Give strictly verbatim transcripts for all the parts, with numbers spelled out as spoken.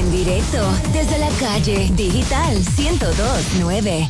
En directo desde la calle Digital ciento dos punto nueve.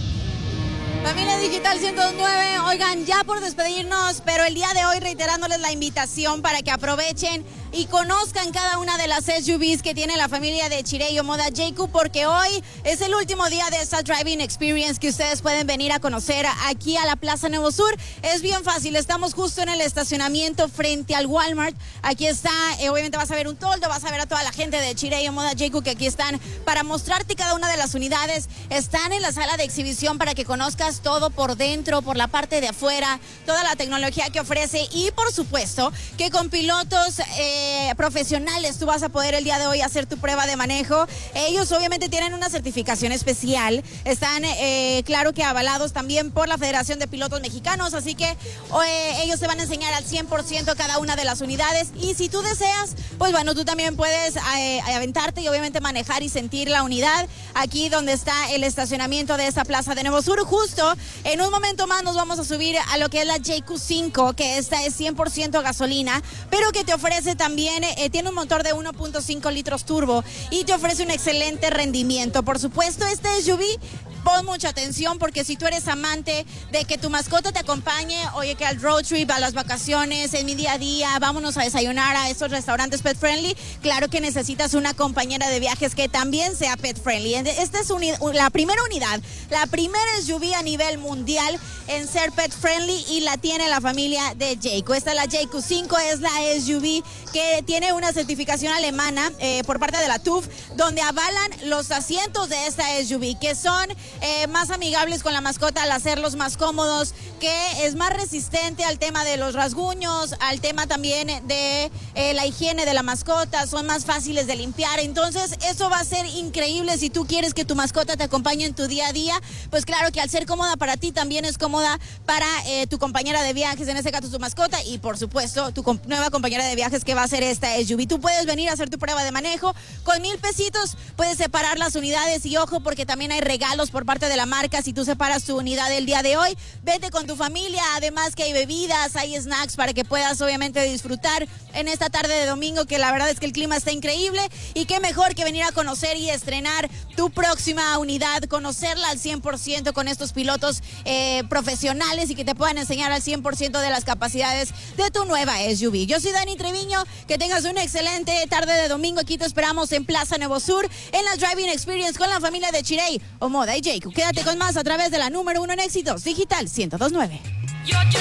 Familia Digital ciento dos punto nueve, oigan, ya por despedirnos, pero el día de hoy reiterándoles la invitación para que aprovechen y conozcan cada una de las S U Vs que tiene la familia de Chirey Omoda Jayco, porque hoy es el último día de esta Driving Experience que ustedes pueden venir a conocer aquí a la Plaza Nuevo Sur. Es bien fácil, estamos justo en el estacionamiento frente al Walmart. Aquí está, eh, obviamente vas a ver un toldo, vas a ver a toda la gente de Chirey Omoda Jayco que aquí están para mostrarte cada una de las unidades. Están en la sala de exhibición para que conozcas todo por dentro, por la parte de afuera, toda la tecnología que ofrece y por supuesto que con pilotos eh, profesionales tú vas a poder el día de hoy hacer tu prueba de manejo. Ellos obviamente tienen una certificación especial, están eh, claro que avalados también por la Federación de Pilotos Mexicanos, así que eh, ellos te van a enseñar al cien por ciento cada una de las unidades y si tú deseas, pues bueno, tú también puedes eh, aventarte y obviamente manejar y sentir la unidad aquí donde está el estacionamiento de esta Plaza de Nuevo Sur. Justo en un momento más nos vamos a subir a lo que es la Jayco cinco, que esta es cien por ciento gasolina, pero que te ofrece también, eh, tiene un motor de uno punto cinco litros turbo y te ofrece un excelente rendimiento. Por supuesto, este S U V, pon mucha atención porque si tú eres amante de que tu mascota te acompañe, oye, que al road trip, a las vacaciones, en mi día a día, vámonos a desayunar a estos restaurantes pet friendly, claro que necesitas una compañera de viajes que también sea pet friendly. Esta es uni- la primera unidad, la primera S U V a nivel mundial en ser pet friendly y la tiene la familia de Jayco. Esta es la Jayco cinco, es la S U V que tiene una certificación alemana eh, por parte de la T U F, donde avalan los asientos de esta S U V, que son Eh, más amigables con la mascota al hacerlos más cómodos, que es más resistente al tema de los rasguños, al tema también de eh, la higiene de la mascota, son más fáciles de limpiar. Entonces eso va a ser increíble si tú quieres que tu mascota te acompañe en tu día a día, pues claro que al ser cómoda para ti también es cómoda para eh, tu compañera de viajes, en este caso tu mascota y por supuesto tu comp- nueva compañera de viajes que va a ser esta S U V. Tú puedes venir a hacer tu prueba de manejo, con mil pesitos puedes separar las unidades y ojo porque también hay regalos por parte de la marca si tú separas tu unidad el día de hoy. Vete con tu familia, además que hay bebidas, hay snacks para que puedas obviamente disfrutar en esta tarde de domingo, que la verdad es que el clima está increíble y qué mejor que venir a conocer y estrenar tu próxima unidad, conocerla al cien por ciento con estos pilotos eh, profesionales y que te puedan enseñar al cien por ciento de las capacidades de tu nueva S U V. Yo soy Dani Treviño, que tengas una excelente tarde de domingo. Aquí te esperamos en Plaza Nuevo Sur en la Driving Experience con la familia de Chirey Omoda y Jayco. Quédate con más a través de la número uno en éxitos Digital ciento dos punto nueve.